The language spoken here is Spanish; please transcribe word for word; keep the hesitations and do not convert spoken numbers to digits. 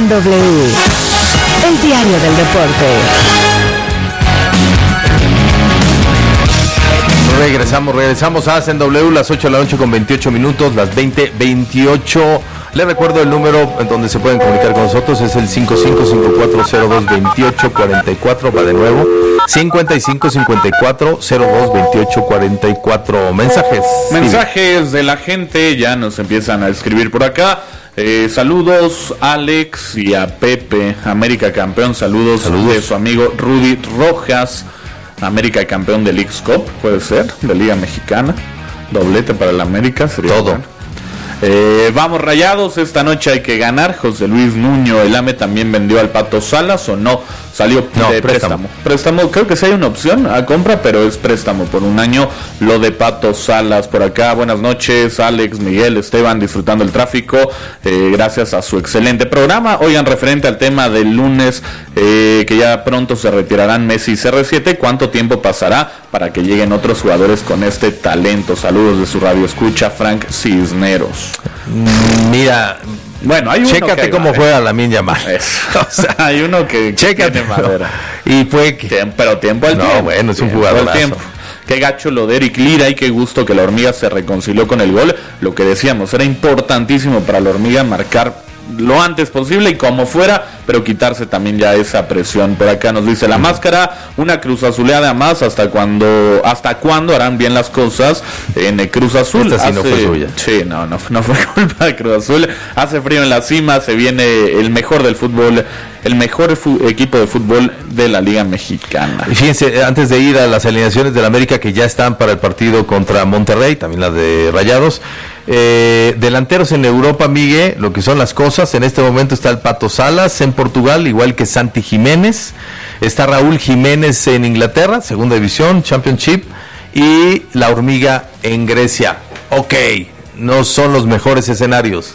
W, el diario del deporte. Regresamos, regresamos a Hacen W, las ocho de la noche con veintiocho minutos, las veinte veintiocho. Les recuerdo el número en donde se pueden comunicar con nosotros, es el cinco cinco cinco cuatro cero dos veintiocho cuarenta y cuatro, va de nuevo, cincuenta y cinco cincuenta y cuatro cero dos veintiocho cuarenta y cuatro. Mensajes. Mensajes de la gente, ya nos empiezan a escribir por acá. Eh, saludos Alex y a Pepe, América campeón, saludos, saludos de su amigo Rudy Rojas. América campeón de Leagues Cup, puede ser, de Liga Mexicana, doblete para el América, sería todo. Bueno. Eh, vamos Rayados, esta noche hay que ganar. José Luis Nuño, el A M E también vendió al Pato Salas o no, salió no, de préstamo. préstamo. Préstamo, creo que sí hay una opción a compra, pero es préstamo por un año. Lo de Pato Salas por acá. Buenas noches, Alex, Miguel, Esteban, disfrutando el tráfico, eh, gracias a su excelente programa. Oigan, referente al tema del lunes, eh, que ya pronto se retirarán Messi y C R siete, ¿cuánto tiempo pasará para que lleguen otros jugadores con este talento? Saludos de su radio escucha, Frank Cisneros. Mira, bueno, hay uno chécate que cómo juega Lamine Yamal. O sea, hay uno que chécate, tiene madera. Y fue que... Tiempo, pero tiempo al no, tiempo. bueno, es un tiempo jugador. Qué gacho lo de Eric Lira y qué gusto que la Hormiga se reconcilió con el gol. Lo que decíamos, era importantísimo para la Hormiga marcar lo antes posible y como fuera, pero quitarse también ya esa presión. Por acá nos dice la máscara, una Cruz Azuleada más, hasta cuando hasta cuándo harán bien las cosas en el Cruz Azul. Esta sí no fue suya. Sí, no, no, no fue culpa de Cruz Azul. Hace frío en la cima, se viene el mejor del fútbol, el mejor fu- equipo de fútbol de la Liga Mexicana. Y fíjense, antes de ir a las alineaciones del América que ya están para el partido contra Monterrey, también la de Rayados, eh, delanteros en Europa, Miguel, lo que son las cosas, en este momento está el Pato Salas en Portugal, igual que Santi Jiménez, está Raúl Jiménez en Inglaterra, segunda división, Championship, y la Hormiga en Grecia. Ok, no son los mejores escenarios.